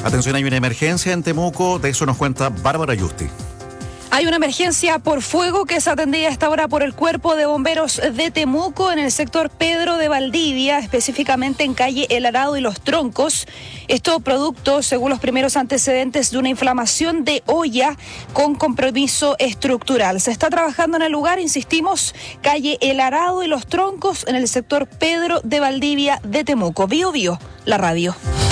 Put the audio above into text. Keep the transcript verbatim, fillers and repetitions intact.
Atención, hay una emergencia en Temuco, de eso nos cuenta Bárbara Yusti. Hay una emergencia por fuego que es atendida a esta hora por el Cuerpo de Bomberos de Temuco en el sector Pedro de Valdivia, específicamente en calle El Arado y Los Troncos. Esto producto, según los primeros antecedentes, de una inflamación de olla con compromiso estructural. Se está trabajando en el lugar, insistimos, calle El Arado y Los Troncos en el sector Pedro de Valdivia de Temuco. Bio Bio, la radio.